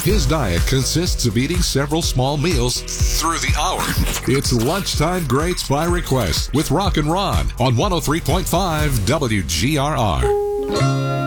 His diet consists of eating several small meals through the hour. It's Lunchtime Greats by Request with Rock and Ron on 103.5 WGRR.